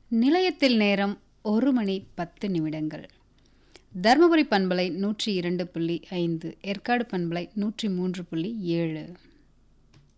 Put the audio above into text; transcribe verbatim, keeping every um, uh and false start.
நிலையத்தில் நேரம் ஒரு மணி பத்து நிமிடங்கள். தருமபுரி பண்பலை நூற்றி இரண்டு புள்ளி ஐந்து, ஏற்காடு பண்பலை நூற்றி மூன்று புள்ளி ஏழு.